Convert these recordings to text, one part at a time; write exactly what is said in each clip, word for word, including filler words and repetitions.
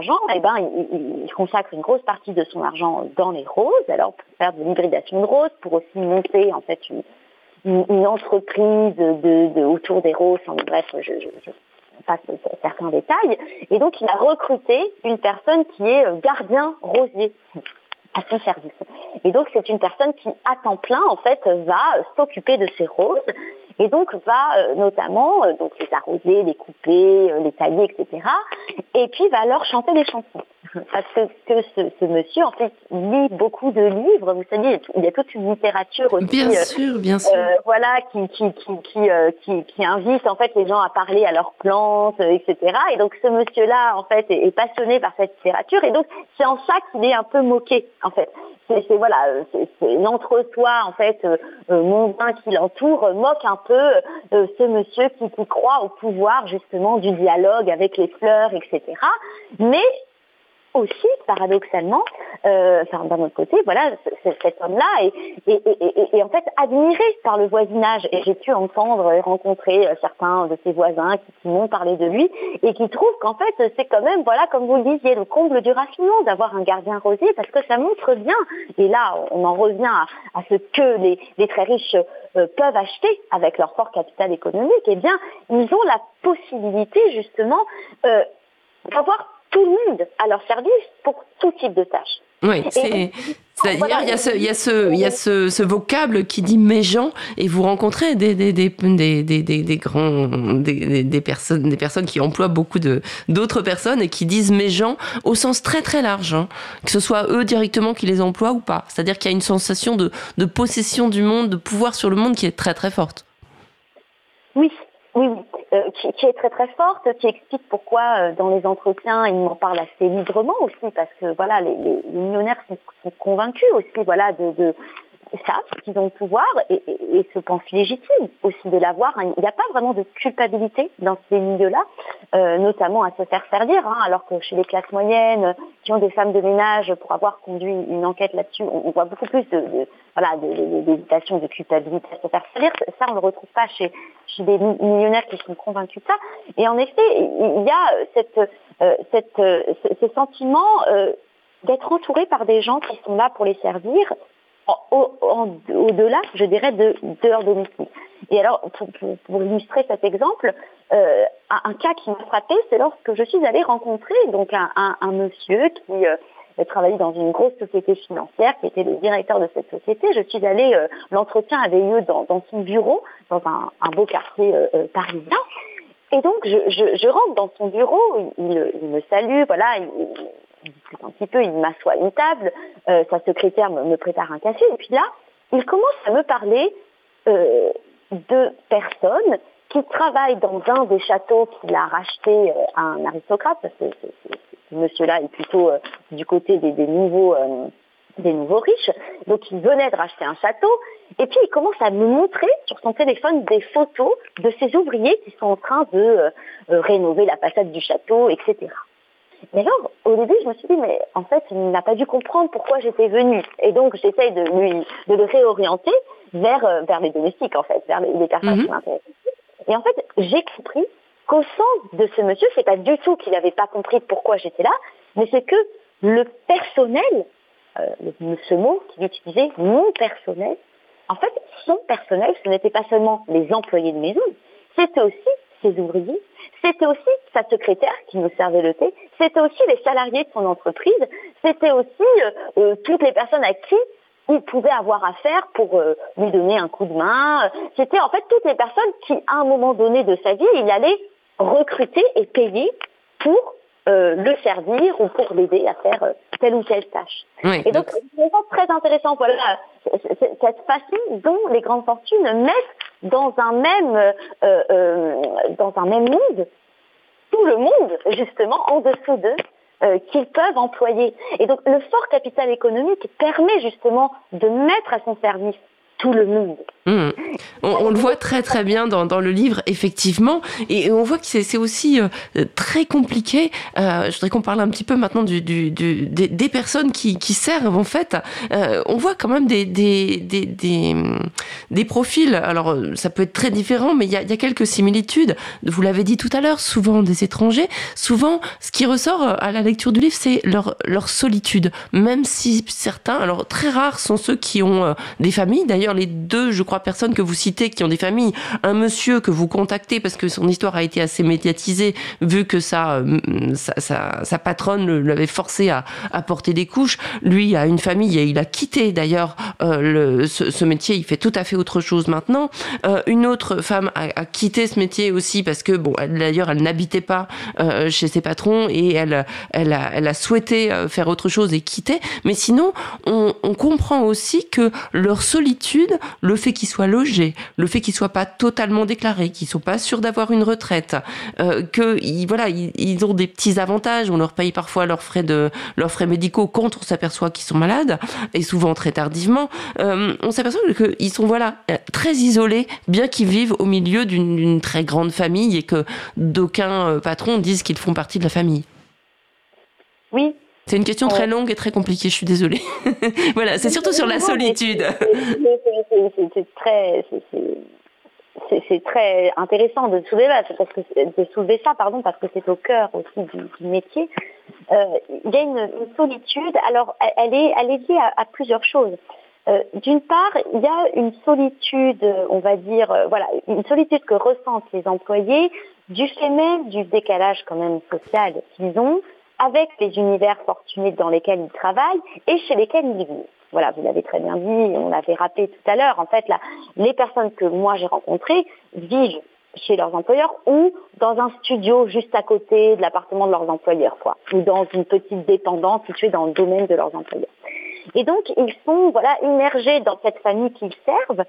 argent, eh ben, il, il consacre une grosse partie de son argent dans les roses, alors pour faire de l'hybridation de roses, pour aussi monter en fait une, une, une entreprise de, de, autour des roses, en bref, je, je, je passe certains détails, et donc il a recruté une personne qui est gardien rosier à son service. Et donc c'est une personne qui, à temps plein, en fait, va s'occuper de ces roses, et donc va euh, notamment euh, donc les arroser, les couper, euh, les tailler, et cetera. Et puis va leur chanter des chansons. Parce que, que ce, ce monsieur, en fait, lit beaucoup de livres. Vous savez, il y a toute une littérature aussi. Bien euh, sûr, bien sûr. Euh, voilà, qui qui qui qui, euh, qui qui invite en fait les gens à parler à leurs plantes, euh, et cetera. Et donc ce monsieur-là, en fait, est, est passionné par cette littérature. Et donc c'est en ça qu'il est un peu moqué, en fait. C'est, c'est voilà, c'est, c'est l'entre-soi en fait euh, euh, mondain qui l'entoure euh, moque un peu euh, ce monsieur qui, qui croit au pouvoir justement du dialogue avec les fleurs, et cetera. Mais aussi, paradoxalement, euh, enfin d'un autre côté, voilà, c- cet homme-là est, est, est, est, est en fait admiré par le voisinage. Et j'ai pu entendre et rencontrer certains de ses voisins qui, qui m'ont parlé de lui et qui trouvent qu'en fait, c'est quand même, voilà, comme vous le disiez, le comble du raffinement d'avoir un gardien rosier parce que ça montre bien. Et là, on en revient à, à ce que les, les très riches euh, peuvent acheter avec leur fort capital économique. Eh bien, ils ont la possibilité justement euh, d'avoir tout le monde à leur service pour tout type de tâches. Oui, c'est, c'est voilà, il y a ce, il y a ce, il y a ce, ce vocable qui dit mes gens, et vous rencontrez des, des, des, des, des, des, des grands, des, des personnes, des personnes qui emploient beaucoup de, d'autres personnes et qui disent mes gens au sens très très large, hein, que ce soit eux directement qui les emploient ou pas. C'est-à-dire qu'il y a une sensation de, de possession du monde, de pouvoir sur le monde qui est très très forte. Oui. Oui, oui. Euh, qui, qui est très très forte, qui explique pourquoi euh, dans les entretiens ils m'en parlent assez librement aussi, parce que voilà, les, les, les millionnaires sont, sont convaincus aussi, voilà, de, de savent qu'ils ont le pouvoir et, et, et se pensent légitimes aussi de l'avoir. Il n'y a pas vraiment de culpabilité dans ces milieux-là, euh, notamment à se faire servir, hein, alors que chez les classes moyennes qui ont des femmes de ménage, pour avoir conduit une enquête là-dessus, on, on voit beaucoup plus de, de voilà, d'hésitation, de, de, de culpabilité à se faire servir. Ça, on ne le retrouve pas chez, chez des millionnaires qui sont convaincus de ça. Et en effet, il y a cette, euh, cette, euh, ce sentiment euh, d'être entouré par des gens qui sont là pour les servir, Au, au, au-delà, je dirais, de, de leur domicile. Et alors, pour, pour, pour illustrer cet exemple, euh, un, un cas qui m'a frappé, c'est lorsque je suis allée rencontrer donc un, un, un monsieur qui euh, travaillait dans une grosse société financière, qui était le directeur de cette société. Je suis allée, euh, l'entretien avait lieu dans, dans son bureau, dans un, un beau quartier euh, euh, parisien. Et donc, je, je, je rentre dans son bureau, il, il me salue, voilà, il, il discute un petit peu, il m'assoit à une table, euh, sa secrétaire me, me prépare un café, et puis là, il commence à me parler euh, de personnes qui travaillent dans un des châteaux qu'il a racheté euh, à un aristocrate, parce que ce, ce, ce monsieur-là est plutôt euh, du côté des, des nouveaux... Euh, des nouveaux riches, donc il venait de racheter un château, et puis il commence à me montrer sur son téléphone des photos de ces ouvriers qui sont en train de euh, euh, rénover la façade du château, et cetera. Mais alors, au début, je me suis dit, mais en fait, il n'a pas dû comprendre pourquoi j'étais venue, et donc j'essaye de lui de le réorienter vers euh, vers les domestiques, en fait, vers les, les personnes mmh. qui m'intéressent. Et en fait, j'ai compris qu'au sens de ce monsieur, c'est pas du tout qu'il n'avait pas compris pourquoi j'étais là, mais c'est que le personnel, Euh, ce mot qu'il utilisait, mon personnel, en fait, son personnel, ce n'était pas seulement les employés de maison, c'était aussi ses ouvriers, c'était aussi sa secrétaire qui nous servait le thé, c'était aussi les salariés de son entreprise, c'était aussi euh, euh, toutes les personnes à qui il pouvait avoir affaire pour euh, lui donner un coup de main. C'était en fait toutes les personnes qui, à un moment donné de sa vie, il allait recruter et payer pour Euh, le servir ou pour l'aider à faire euh, telle ou telle tâche. Oui, et donc, c'est très intéressant, voilà, cette façon dont les grandes fortunes mettent dans un même, euh, euh, dans un même monde, tout le monde, justement, en dessous d'eux, euh, qu'ils peuvent employer. Et donc, le fort capital économique permet justement de mettre à son service tout le monde. Mmh. On, on le voit très très bien dans, dans le livre, effectivement, et, et on voit que c'est, c'est aussi euh, très compliqué. Euh, je voudrais qu'on parle un petit peu maintenant du, du, du, des, des personnes qui, qui servent, en fait. Euh, on voit quand même des, des, des, des, des profils, alors ça peut être très différent, mais il y a, il y a quelques similitudes. Vous l'avez dit tout à l'heure, souvent des étrangers. Souvent, ce qui ressort à la lecture du livre, c'est leur, leur solitude. Même si certains, alors très rares sont ceux qui ont euh, des familles. D'ailleurs, les deux, je crois, personnes que vous citez qui ont des familles, un monsieur que vous contactez parce que son histoire a été assez médiatisée vu que sa, sa, sa, sa patronne l'avait forcé à, à porter des couches. Lui a une famille et il a quitté d'ailleurs euh, le, ce, ce métier, il fait tout à fait autre chose maintenant. Euh, une autre femme a, a quitté ce métier aussi parce que, bon, elle, d'ailleurs, elle n'habitait pas euh, chez ses patrons et elle, elle, a, elle a souhaité faire autre chose et quitter. Mais sinon, on, on comprend aussi que leur solitude, le fait qu'ils soient logés, le fait qu'ils soient pas totalement déclarés, qu'ils sont pas sûrs d'avoir une retraite, euh, que ils, voilà, ils, ils ont des petits avantages. On leur paye parfois leurs frais de leurs frais médicaux quand on s'aperçoit qu'ils sont malades et souvent très tardivement. Euh, on s'aperçoit qu'ils sont voilà très isolés, bien qu'ils vivent au milieu d'une, d'une très grande famille et que d'aucuns patrons disent qu'ils font partie de la famille. Oui. C'est une question très longue et très compliquée, je suis désolée. Voilà, c'est surtout sur la solitude. C'est, c'est, c'est très, c'est, c'est, c'est très intéressant de soulever, parce que, de soulever ça, pardon, parce que c'est au cœur aussi du, du métier. Euh, il y a une, une solitude. Alors, elle est, elle est liée à, à plusieurs choses. Euh, d'une part, il y a une solitude, on va dire, euh, voilà, une solitude que ressentent les employés du fait même du décalage quand même social qu'ils ont avec les univers fortunés dans lesquels ils travaillent et chez lesquels ils vivent. Voilà, vous l'avez très bien dit, on l'avait rappelé tout à l'heure. En fait, là, les personnes que moi j'ai rencontrées vivent chez leurs employeurs ou dans un studio juste à côté de l'appartement de leurs employeurs, quoi, ou dans une petite dépendance située dans le domaine de leurs employeurs. Et donc, ils sont, voilà, immergés dans cette famille qu'ils servent,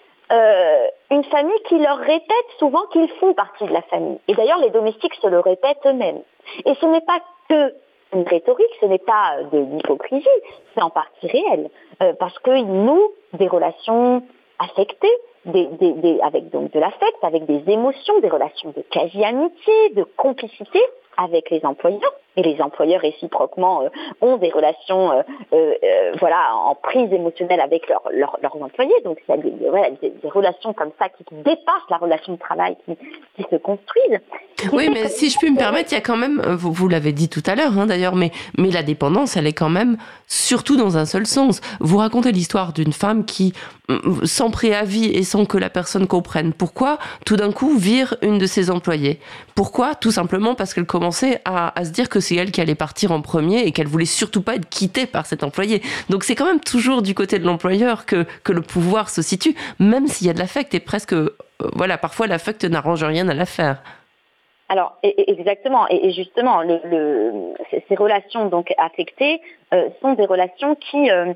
euh, une famille qui leur répète souvent qu'ils font partie de la famille. Et d'ailleurs, les domestiques se le répètent eux-mêmes. Et ce n'est pas que une rhétorique, ce n'est pas de l'hypocrisie, c'est en partie réel, euh, parce qu'ils nouent des relations affectées, des, des, des, avec donc de l'affect, avec des émotions, des relations de quasi-amitié, de complicité avec les employeurs. Et les employeurs réciproquement euh, ont des relations euh, euh, euh, voilà, en prise émotionnelle avec leur, leur, leurs employés. Donc il y a des, voilà, des, des relations comme ça qui, qui dépassent la relation de travail, qui, qui se construisent. Oui, mais si je puis me permettre, il y a quand même, vous, vous l'avez dit tout à l'heure hein, d'ailleurs, mais, mais la dépendance, elle est quand même surtout dans un seul sens. Vous racontez l'histoire d'une femme qui, sans préavis et sans que la personne comprenne pourquoi, tout d'un coup vire une de ses employées. Pourquoi ? Tout simplement parce qu'elle commençait à, à se dire que c'est elle qui allait partir en premier et qu'elle voulait surtout pas être quittée par cet employé. Donc c'est quand même toujours du côté de l'employeur que, que le pouvoir se situe, même s'il y a de l'affect et presque, euh, voilà, parfois l'affect n'arrange rien à l'affaire. Alors exactement, et justement, le, le, ces relations donc affectées euh, sont des relations qui, euh,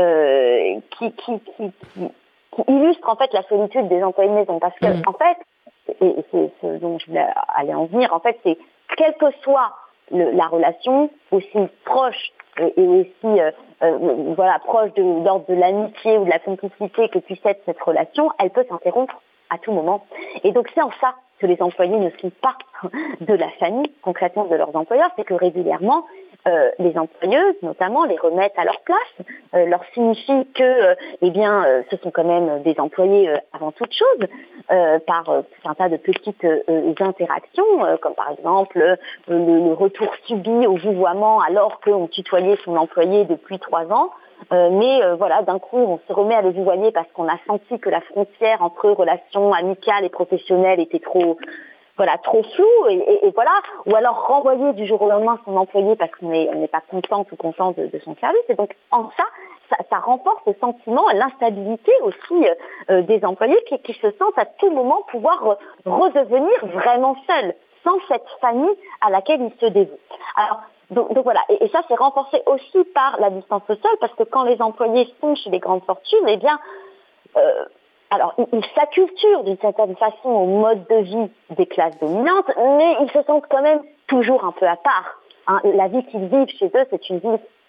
euh, qui, qui, qui, qui, qui illustrent en fait la solitude des employés de maison, parce que mmh. en fait, et c'est ce dont je voulais aller en venir, en fait, c'est quelle que soit le, la relation, aussi proche et, et aussi euh, euh, voilà proche de l'ordre de l'amitié ou de la complicité que puisse être cette relation, elle peut s'interrompre à tout moment. Et donc c'est en ça que les employés ne sont pas de la famille, concrètement de leurs employeurs, c'est que régulièrement, euh, les employeuses, notamment, les remettent à leur place, euh, leur signifient que, euh, eh bien, euh, ce sont quand même des employés euh, avant toute chose, euh, par euh, un tas de petites euh, interactions, euh, comme par exemple euh, le, le retour subi au vouvoiement alors qu'on tutoyait son employé depuis trois ans. Euh, mais euh, voilà, d'un coup, on se remet à le vouvoyer parce qu'on a senti que la frontière entre relations amicales et professionnelles était trop, voilà, trop floue, et, et, et voilà. Ou alors renvoyer du jour au lendemain son employé parce qu'on n'est on n'est pas content ou content de, de son service. Et donc, en ça, ça, ça renforce le sentiment, l'instabilité aussi euh, des employés qui, qui se sentent à tout moment pouvoir redevenir vraiment seuls, sans cette famille à laquelle ils se dévouent. Alors, Donc, donc voilà, et, et ça c'est renforcé aussi par la distance sociale, parce que quand les employés sont chez les grandes fortunes, eh bien, euh, alors ils, ils s'acculturent d'une certaine façon au mode de vie des classes dominantes, mais ils se sentent quand même toujours un peu à part. Hein. La vie qu'ils vivent chez eux, c'est une vie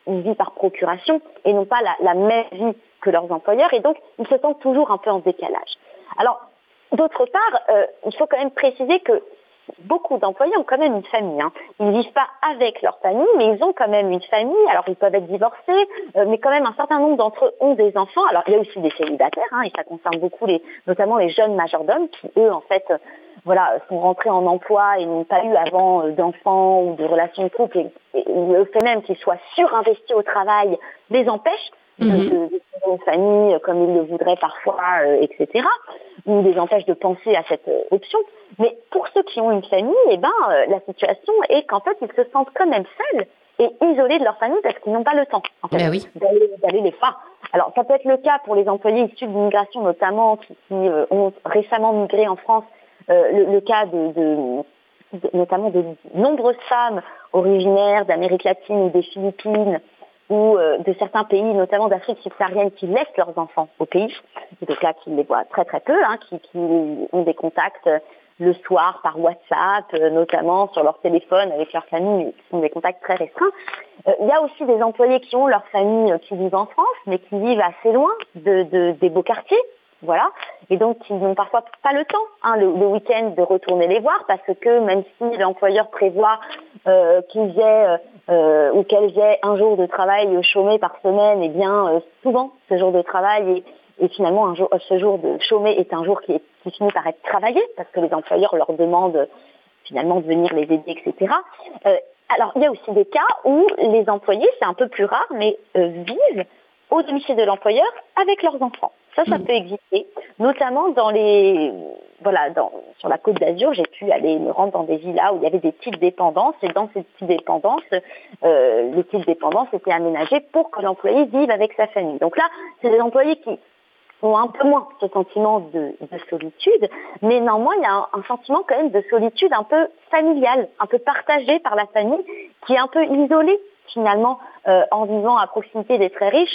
une vie par procuration et non pas la, la même vie que leurs employeurs, et donc ils se sentent toujours un peu en décalage. Alors, d'autre part, euh, il faut quand même préciser que beaucoup d'employés ont quand même une famille. Hein. Ils ne vivent pas avec leur famille, mais ils ont quand même une famille. Alors, ils peuvent être divorcés, euh, mais quand même un certain nombre d'entre eux ont des enfants. Alors, il y a aussi des célibataires, hein, et ça concerne beaucoup, les, notamment les jeunes majordomes qui, eux, en fait, euh, voilà, sont rentrés en emploi et n'ont pas eu avant euh, d'enfants ou de relations de couple. Et, et le fait même qu'ils soient surinvestis au travail les empêche de, de, de trouver une famille comme ils le voudraient parfois, euh, et cetera, ou les empêche de penser à cette euh, option. Mais pour ceux qui ont une famille, eh ben, euh, la situation est qu'en fait, ils se sentent quand même seuls et isolés de leur famille parce qu'ils n'ont pas le temps, en fait, ben oui. d'aller, d'aller les voir. Alors, ça peut être le cas pour les employés issus de l'immigration, notamment, qui, qui euh, ont récemment migré en France, euh, le, le cas de, de, de, notamment de nombreuses femmes originaires d'Amérique latine ou des Philippines, ou euh, de certains pays, notamment d'Afrique subsaharienne, qui laissent leurs enfants au pays, et donc là, qui les voient très très peu, hein, qui, qui ont des contacts euh, le soir par WhatsApp, euh, notamment sur leur téléphone avec leur famille, qui sont des contacts très restreints. Euh, il y a aussi des employés qui ont leur famille euh, qui vivent en France, mais qui vivent assez loin de, de, des beaux quartiers, voilà, et donc ils n'ont parfois pas le temps, hein, le, le week-end, de retourner les voir, parce que même si l'employeur prévoit euh, qu'ils aient euh, ou qu'elles aient un jour de travail chômé par semaine, eh bien euh, souvent ce jour de travail est, et finalement un jour, ce jour de chômé est un jour qui, est, qui finit par être travaillé, parce que les employeurs leur demandent finalement de venir les aider, et cetera. Euh, alors il y a aussi des cas où les employés, c'est un peu plus rare, mais euh, vivent au domicile de l'employeur avec leurs enfants. Ça, ça mmh. peut exister, notamment dans les, voilà, dans, sur la Côte d'Azur, j'ai pu aller me rendre dans des villas où il y avait des petites dépendances, et dans ces petites dépendances, euh, les petites dépendances étaient aménagées pour que l'employé vive avec sa famille. Donc là, c'est des employés qui ont un peu moins ce sentiment de, de solitude, mais néanmoins, il y a un, un sentiment quand même de solitude un peu familiale, un peu partagé par la famille, qui est un peu isolée, finalement, euh, en vivant à proximité des très riches,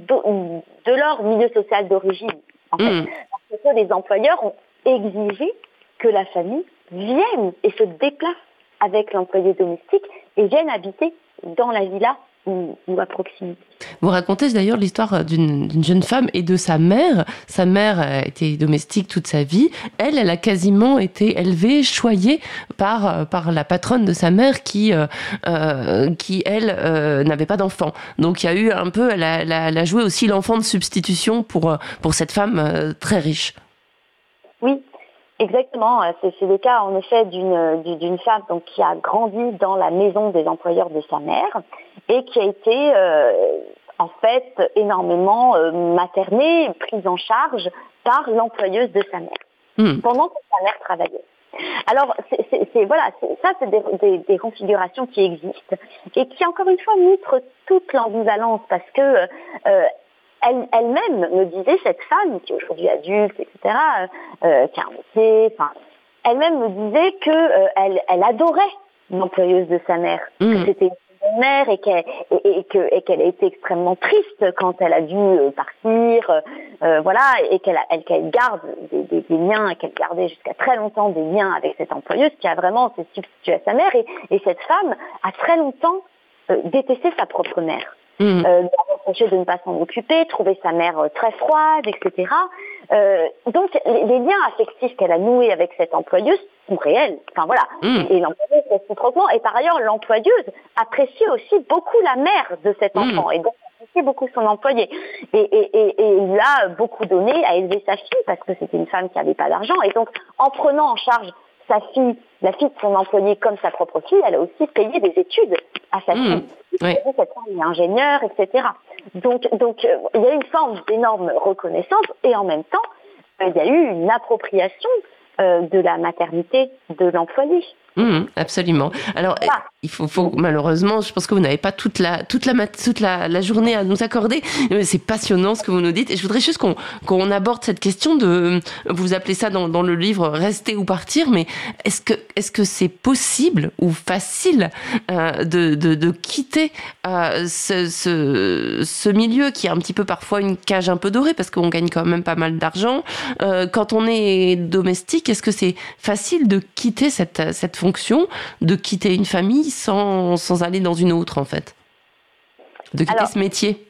de, de leur milieu social d'origine, en fait. Mmh. Parce que les employeurs ont exigé que la famille vienne et se déplace avec l'employé domestique et vienne habiter dans la villa ou, ou à proximité. Vous racontez d'ailleurs l'histoire d'une, d'une jeune femme et de sa mère. Sa mère a été domestique toute sa vie. Elle, elle a quasiment été élevée, choyée par, par la patronne de sa mère qui, euh, qui elle, euh, n'avait pas d'enfant. Donc il y a eu un peu, elle a, elle a, elle a joué aussi l'enfant de substitution pour, pour cette femme euh, très riche. Oui. Exactement, c'est, c'est le cas en effet d'une, d'une femme donc, qui a grandi dans la maison des employeurs de sa mère et qui a été euh, en fait énormément euh, maternée, prise en charge par l'employeuse de sa mère mmh. pendant que sa mère travaillait. Alors c'est, c'est, c'est voilà, c'est, ça c'est des, des, des configurations qui existent et qui encore une fois montrent toute l'ambivalence parce que euh, Elle, elle-même me disait, cette femme qui est aujourd'hui adulte, et cetera, euh, qui a un métier, enfin, elle-même me disait que euh, elle, elle adorait l'employeuse de sa mère, mmh. que c'était une bonne mère et qu'elle, et, et, que, et qu'elle a été extrêmement triste quand elle a dû euh, partir, euh, voilà, et qu'elle, a, elle, qu'elle garde des, des, des liens, et qu'elle gardait jusqu'à très longtemps des liens avec cette employeuse qui a vraiment s'est substituée à sa mère, et, et cette femme a très longtemps euh, détesté sa propre mère. Mmh. Euh, reproché de ne pas s'en occuper, trouver sa mère euh, très froide, et cetera. Euh, donc les, les liens affectifs qu'elle a noués avec cette employeuse sont réels. Enfin voilà. Mmh. Et l'employeuse réciproquement. Et par ailleurs, l'employeuse appréciait aussi beaucoup la mère de cet enfant mmh. et donc appréciait beaucoup son employé. Et, et, et, et il a beaucoup donné à élever sa fille parce que c'était une femme qui n'avait pas d'argent. Et donc en prenant en charge sa fille, la fille de son employé comme sa propre fille, elle a aussi payé des études à sa fille. Mmh. Oui. Cette femme est ingénieure, et cetera. Donc, donc euh, il y a une forme d'énorme reconnaissance et en même temps, euh, il y a eu une appropriation euh, de la maternité de l'employé. Mmh, absolument. Alors, ah. il faut, faut malheureusement, je pense que vous n'avez pas toute la toute la toute la, la journée à nous accorder. C'est passionnant ce que vous nous dites. Et je voudrais juste qu'on qu'on aborde cette question de, vous appelez ça dans dans le livre rester ou partir. Mais est-ce que est-ce que c'est possible ou facile euh, de, de de quitter euh, ce ce ce milieu qui est un petit peu parfois une cage un peu dorée parce qu'on gagne quand même pas mal d'argent euh, quand on est domestique? Est-ce que c'est facile de quitter cette cette fonction, de quitter une famille sans, sans aller dans une autre, en fait? de quitter alors, ce métier?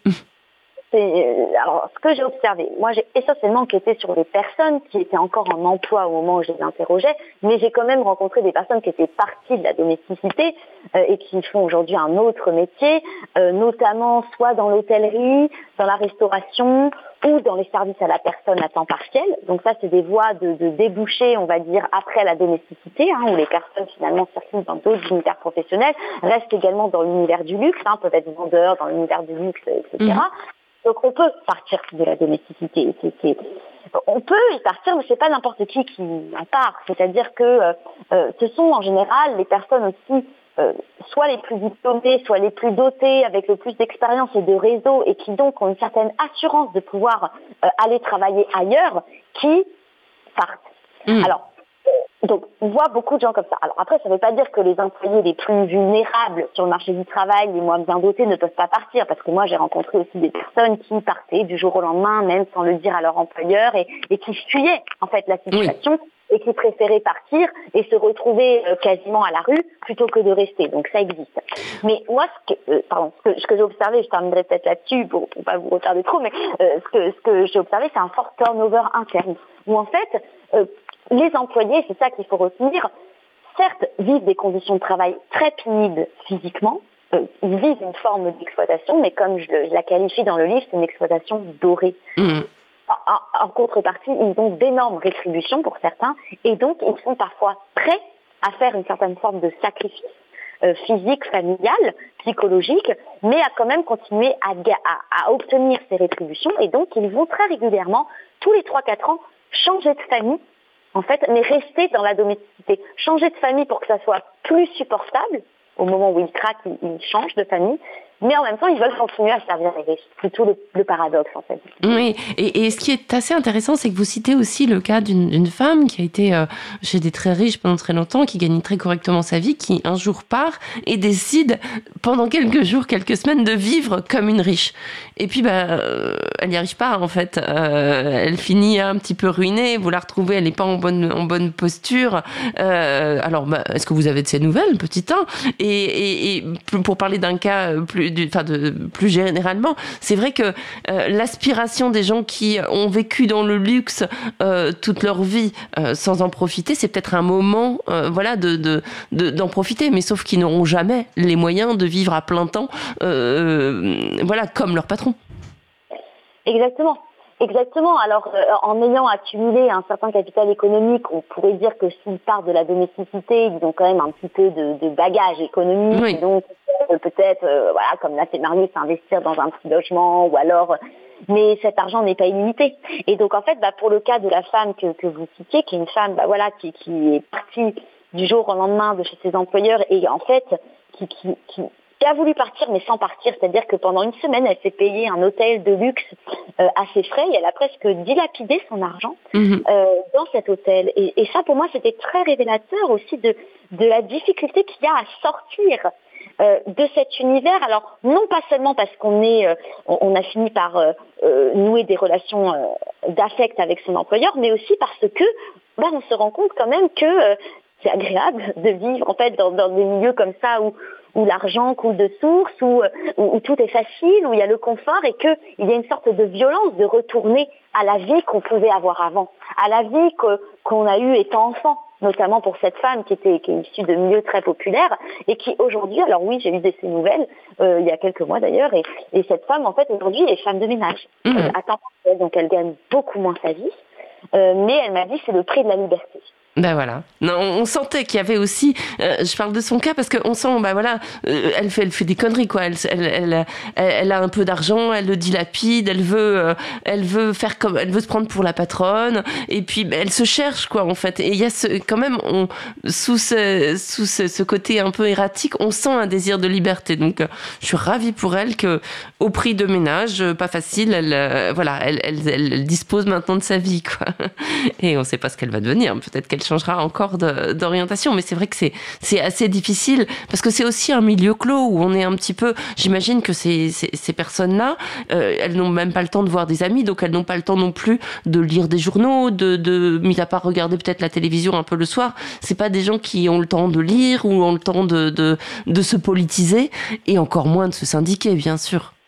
Alors, ce que j'ai observé, moi j'ai essentiellement enquêté sur les personnes qui étaient encore en emploi au moment où je les interrogeais, mais j'ai quand même rencontré des personnes qui étaient parties de la domesticité euh, et qui font aujourd'hui un autre métier, euh, notamment soit dans l'hôtellerie, dans la restauration ou dans les services à la personne à temps partiel. Donc ça, c'est des voies de, de débouchés, on va dire, après la domesticité, hein, où les personnes finalement circulent dans d'autres univers professionnels, restent également dans l'univers du luxe, hein, peuvent être vendeurs dans l'univers du luxe, et cetera. Mmh. Donc on peut partir de la domesticité. C'est, c'est... On peut y partir, mais c'est pas n'importe qui qui en part. C'est-à-dire que euh, ce sont en général les personnes aussi, euh, soit les plus diplômées, soit les plus dotées, avec le plus d'expérience et de réseau, et qui donc ont une certaine assurance de pouvoir euh, aller travailler ailleurs, qui partent. Mmh. Alors, donc, on voit beaucoup de gens comme ça. Alors après, ça ne veut pas dire que les employés les plus vulnérables sur le marché du travail, les moins bien dotés, ne peuvent pas partir. Parce que moi, j'ai rencontré aussi des personnes qui partaient du jour au lendemain, même sans le dire à leur employeur, et, et qui fuyaient en fait la situation, oui. et qui préféraient partir et se retrouver euh, quasiment à la rue plutôt que de rester. Donc ça existe. Mais moi, ce que, euh, pardon, ce que, ce que j'ai observé, je terminerai peut-être là-dessus pour ne pas vous retarder trop, mais euh, ce que, ce que j'ai observé, c'est un fort turnover interne. Où en fait, euh, les employés, c'est ça qu'il faut retenir, certes vivent des conditions de travail très pénibles physiquement, euh, ils vivent une forme d'exploitation, mais comme je, le, je la qualifie dans le livre, c'est une exploitation dorée. Mmh. En, en, en contrepartie, ils ont d'énormes rétributions pour certains, et donc ils sont parfois prêts à faire une certaine forme de sacrifice euh, physique, familial, psychologique, mais à quand même continuer à, à, à obtenir ces rétributions, et donc ils vont très régulièrement, tous les trois quatre ans, changer de famille, en fait, mais rester dans la domesticité. Changer de famille pour que ça soit plus supportable. Au moment où ils craquent, ils, ils changent de famille. Mais en même temps, ils veulent continuer à servir les riches. C'est plutôt le, le paradoxe, en fait. Oui, et, et ce qui est assez intéressant, c'est que vous citez aussi le cas d'une, d'une femme qui a été euh, chez des très riches pendant très longtemps, qui gagne très correctement sa vie, qui un jour part et décide, pendant quelques jours, quelques semaines, de vivre comme une riche. Et puis, bah, euh, elle n'y arrive pas, en fait. Euh, elle finit un petit peu ruinée. Vous la retrouvez, elle n'est pas en bonne, en bonne posture. Euh, alors, bah, est-ce que vous avez de ces nouvelles, petit un ? Et, et, et pour parler d'un cas plus Du, enfin de, plus généralement, c'est vrai que euh, l'aspiration des gens qui ont vécu dans le luxe euh, toute leur vie euh, sans en profiter, c'est peut-être un moment euh, voilà, de, de, de, d'en profiter, mais sauf qu'ils n'auront jamais les moyens de vivre à plein temps euh, voilà, comme leur patron. Exactement. Exactement. Alors, euh, en ayant accumulé un certain capital économique, on pourrait dire que s'ils partent de la domesticité, ils ont quand même un petit peu de, de bagage économique. Oui. Donc, euh, peut-être, euh, voilà, comme là, c'est marié, s'investir dans un petit logement, ou alors... Mais cet argent n'est pas illimité. Et donc, en fait, bah, pour le cas de la femme que, que vous citiez, qui est une femme, bah, voilà, qui, qui est partie du jour au lendemain de chez ses employeurs et en fait, qui... qui, qui qui a voulu partir mais sans partir, c'est-à-dire que pendant une semaine, elle s'est payée un hôtel de luxe euh, à ses frais et elle a presque dilapidé son argent mmh. euh, dans cet hôtel. Et, et ça, pour moi, c'était très révélateur aussi de, de la difficulté qu'il y a à sortir euh, de cet univers. Alors, non pas seulement parce qu'on est, euh, on a fini par euh, euh, nouer des relations euh, d'affect avec son employeur, mais aussi parce que bah, on se rend compte quand même que euh, c'est agréable de vivre en fait dans, dans des milieux comme ça où où l'argent coule de source, où, où, où tout est facile, où il y a le confort et qu'il y a une sorte de violence de retourner à la vie qu'on pouvait avoir avant, à la vie que, qu'on a eue étant enfant, notamment pour cette femme qui était qui est issue de milieux très populaires et qui aujourd'hui, alors oui, j'ai lu des ces nouvelles euh, il y a quelques mois d'ailleurs, et, et cette femme en fait aujourd'hui est femme de ménage mmh. euh, à temps partiel, donc elle gagne beaucoup moins sa vie, euh, mais elle m'a dit que c'est le prix de la liberté. Ben voilà. Non, on sentait qu'il y avait aussi. Euh, je parle de son cas parce qu'on sent, ben voilà, euh, elle fait, elle fait des conneries quoi. Elle, elle, elle, elle, elle a un peu d'argent, elle le dilapide, elle veut, euh, elle veut faire comme, elle veut se prendre pour la patronne. Et puis ben, elle se cherche quoi en fait. Et il y a ce, quand même, on, sous ce, sous ce, ce côté un peu erratique, on sent un désir de liberté. Donc, euh, je suis ravie pour elle que, au prix de ménage, pas facile, elle, euh, voilà, elle, elle, elle, elle dispose maintenant de sa vie quoi. Et on ne sait pas ce qu'elle va devenir. Peut-être qu'elle changera encore de, d'orientation, mais c'est vrai que c'est, c'est assez difficile parce que c'est aussi un milieu clos où on est un petit peu, j'imagine que ces, ces, ces personnes-là, euh, elles n'ont même pas le temps de voir des amis, donc elles n'ont pas le temps non plus de lire des journaux, de, de mis à part regarder peut-être la télévision un peu le soir. C'est pas des gens qui ont le temps de lire ou ont le temps de, de, de se politiser et encore moins de se syndiquer, bien sûr.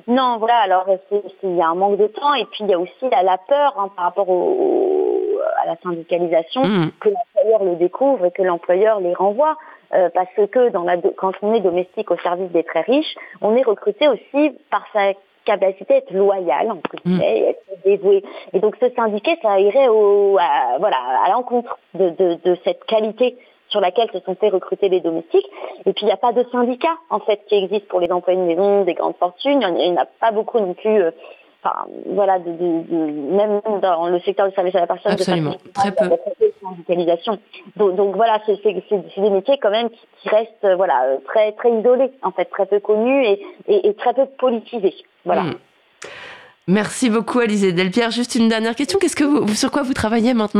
Non, voilà, alors il y a un manque de temps et puis il y a aussi la, la peur hein, par rapport au, au, à la syndicalisation, mmh. que l'employeur le découvre et que l'employeur les renvoie. Euh, parce que dans la, quand on est domestique au service des très riches, on est recruté aussi par sa capacité à être loyal, entre guillemets, mmh. être dévoué. Et donc se syndiquer, ça irait au, à, voilà, à l'encontre de, de, de cette qualité sur laquelle se sont fait recruter les domestiques. Et puis il n'y a pas de syndicat en fait qui existe pour les employés de maison, des grandes fortunes. Il n'y en a pas beaucoup non plus. Euh, Enfin, voilà, de, de, de, même dans le secteur du service à la personne, absolument, de très peu. de syndicalisation. Donc, donc voilà, c'est, c'est, c'est, c'est des métiers quand même qui, qui restent, euh, voilà, très très isolés, en fait, très peu connus et, et, et très peu politisés. Voilà. Mmh. Merci beaucoup, Alizée Delpierre. Juste une dernière question. Qu'est-ce que vous, sur quoi vous travaillez maintenant ?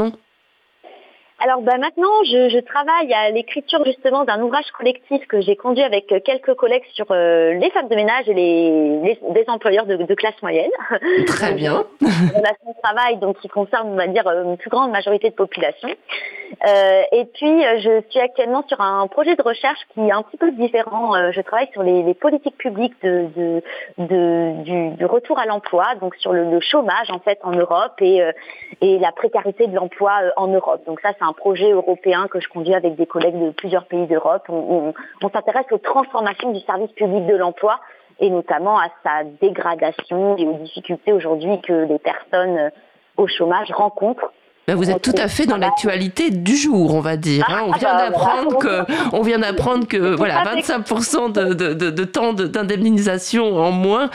Alors bah maintenant, je, je travaille à l'écriture justement d'un ouvrage collectif que j'ai conduit avec quelques collègues sur euh, les femmes de ménage et les, les des employeurs de, de classe moyenne. Très bien. Une relation de travail donc qui concerne, on va dire, une plus grande majorité de population. Euh, et puis, je suis actuellement sur un projet de recherche qui est un petit peu différent. Je travaille sur les, les politiques publiques de, de, de, du, du retour à l'emploi, donc sur le, le chômage en fait en Europe et, et la précarité de l'emploi en Europe. Donc ça, c'est un projet européen que je conduis avec des collègues de plusieurs pays d'Europe. On, on, on s'intéresse aux transformations du service public de l'emploi et notamment à sa dégradation et aux difficultés aujourd'hui que les personnes au chômage rencontrent. Vous êtes tout à fait dans l'actualité du jour, on va dire. Hein. On vient d'apprendre que, on vient d'apprendre que, voilà, vingt-cinq pour cent de, de, de, de temps de, d'indemnisation en moins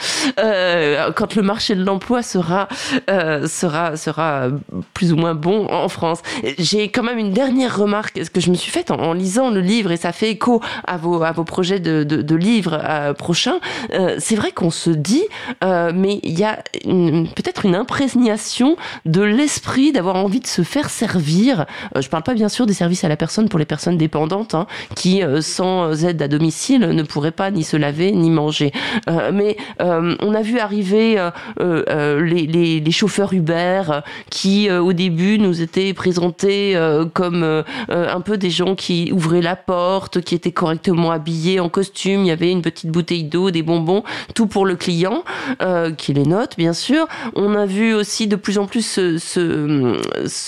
euh, quand le marché de l'emploi sera, euh, sera, sera plus ou moins bon en France. J'ai quand même une dernière remarque que je me suis faite en, en lisant le livre et ça fait écho à vos, à vos projets de, de, de livres euh, prochains. Euh, c'est vrai qu'on se dit, euh, mais il y a une, peut-être une imprégnation de l'esprit d'avoir envie de se faire servir. Euh, je ne parle pas bien sûr des services à la personne pour les personnes dépendantes hein, qui, euh, sans aide à domicile, ne pourraient pas ni se laver ni manger. Euh, mais euh, on a vu arriver euh, euh, les, les, les chauffeurs Uber euh, qui, euh, au début, nous étaient présentés euh, comme euh, un peu des gens qui ouvraient la porte, qui étaient correctement habillés en costume. Il y avait une petite bouteille d'eau, des bonbons, tout pour le client, euh, qui les note, bien sûr. On a vu aussi de plus en plus ce, ce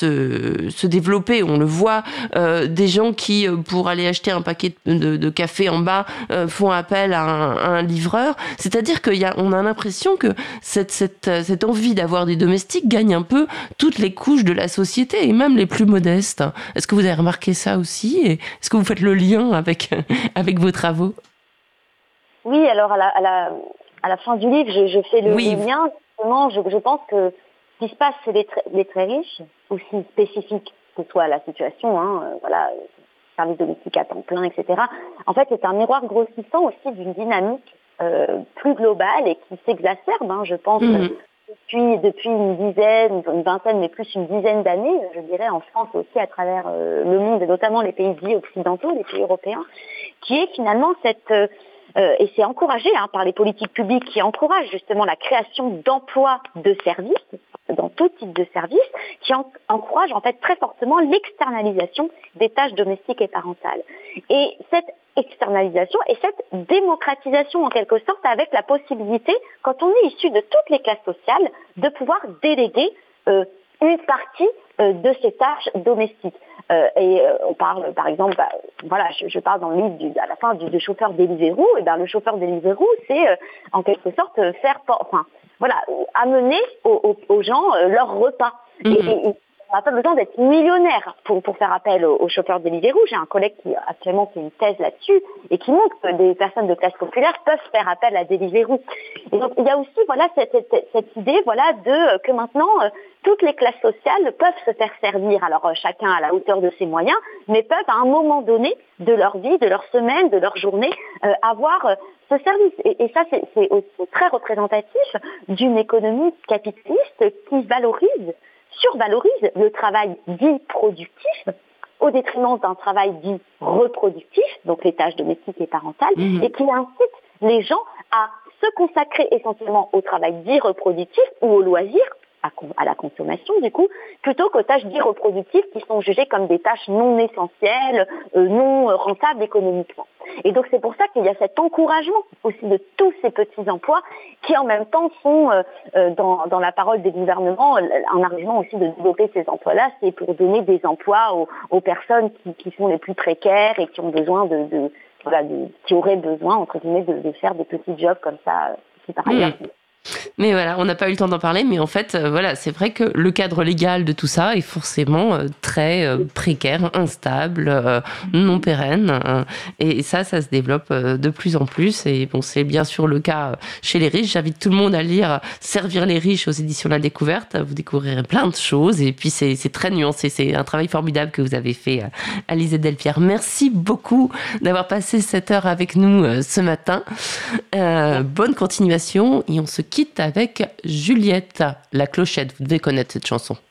Se, se développer, on le voit, euh, des gens qui, pour aller acheter un paquet de, de, de café en bas, euh, font appel à un, à un livreur. C'est-à-dire qu'on a, a l'impression que cette, cette, cette envie d'avoir des domestiques gagne un peu toutes les couches de la société, et même les plus modestes. Est-ce que vous avez remarqué ça aussi ? Et est-ce que vous faites le lien avec, avec vos travaux ? Oui, alors à la, à la, à la fin du livre, je, je fais le, oui. le lien. Justement, je, je pense que ce qui se passe chez les, tr- les très riches, aussi spécifique que soit la situation, hein, euh, voilà, service domestique à temps plein, et cetera. En fait, c'est un miroir grossissant aussi d'une dynamique euh, plus globale et qui s'exacerbe, hein, je pense, mmh. depuis, depuis une dizaine, une vingtaine, mais plus une dizaine d'années, je dirais, en France aussi à travers euh, le monde, et notamment les pays dits occidentaux, les pays européens, qui est finalement cette... Euh, Euh, et c'est encouragé hein, par les politiques publiques qui encouragent justement la création d'emplois de services, dans tout type de services, qui en- encouragent en fait très fortement l'externalisation des tâches domestiques et parentales. Et cette externalisation et cette démocratisation en quelque sorte avec la possibilité, quand on est issu de toutes les classes sociales, de pouvoir déléguer euh, une partie euh, de ces tâches domestiques. Euh, et euh, on parle, par exemple, bah, voilà, je, je parle dans le livre du, à la fin du, du chauffeur Deliveroo. Et ben le chauffeur Deliveroo, c'est euh, en quelque sorte faire, enfin, voilà, amener aux, aux, aux gens euh, leur repas. Mmh. Et, et, et on n'a pas besoin d'être millionnaire pour, pour faire appel aux, aux chauffeurs Deliveroo. J'ai un collègue qui actuellement fait une thèse là-dessus et qui montre que des personnes de classe populaire peuvent faire appel à Deliveroo. Et donc il y a aussi voilà cette, cette, cette idée voilà de que maintenant euh, toutes les classes sociales peuvent se faire servir. Alors euh, chacun à la hauteur de ses moyens, mais peuvent à un moment donné de leur vie, de leur semaine, de leur journée euh, avoir euh, ce service. Et, et ça c'est, c'est aussi très représentatif d'une économie capitaliste qui valorise survalorise le travail dit productif au détriment d'un travail dit reproductif, donc les tâches domestiques et parentales, mmh. et qui incite les gens à se consacrer essentiellement au travail dit reproductif ou au loisir à, à la consommation du coup, plutôt qu'aux tâches dites reproductives qui sont jugées comme des tâches non essentielles, euh, non rentables économiquement. Et donc c'est pour ça qu'il y a cet encouragement aussi de tous ces petits emplois qui en même temps sont euh, dans, dans la parole des gouvernements un argument aussi de développer ces emplois-là, c'est pour donner des emplois aux, aux personnes qui, qui sont les plus précaires et qui ont besoin de, de, voilà, de qui auraient besoin entre guillemets de, de faire des petits jobs comme ça qui par ailleurs. Mmh. Mais voilà, on n'a pas eu le temps d'en parler, mais en fait, euh, voilà, c'est vrai que le cadre légal de tout ça est forcément euh, très euh, précaire, instable, euh, non pérenne, euh, et ça, ça se développe euh, de plus en plus. Et bon, c'est bien sûr le cas chez les riches. J'invite tout le monde à lire Servir les riches aux éditions La Découverte. Vous découvrirez plein de choses, et puis c'est, c'est très nuancé. C'est un travail formidable que vous avez fait, Alizée Delpierre. Merci beaucoup d'avoir passé cette heure avec nous euh, ce matin. Euh, bonne continuation, et on se quitte avec Juliette, La Clochette. Vous devez connaître cette chanson.